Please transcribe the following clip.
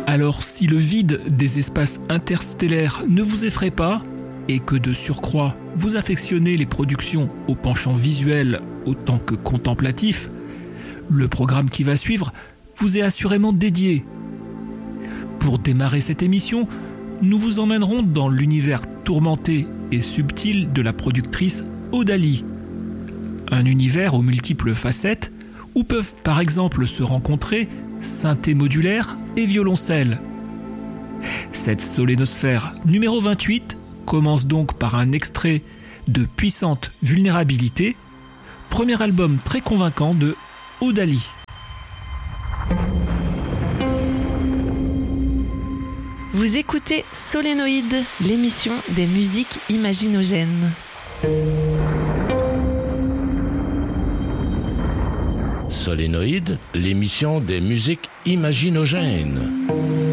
Alors si le vide des espaces interstellaires ne vous effraie pas, et que de surcroît vous affectionnez les productions au penchant visuel autant que contemplatif, le programme qui va suivre vous est assurément dédié. Pour démarrer cette émission, nous vous emmènerons dans l'univers tourmenté et subtil de la productrice Odalie. Un univers aux multiples facettes où peuvent par exemple se rencontrer synthé modulaire et violoncelle. Cette solénosphère numéro 28 commence donc par un extrait de Puissante Vulnérabilité, premier album très convaincant de Odalie. Vous écoutez Solénoïde, l'émission des musiques imaginogènes. Solénoïde, l'émission des musiques imaginogènes.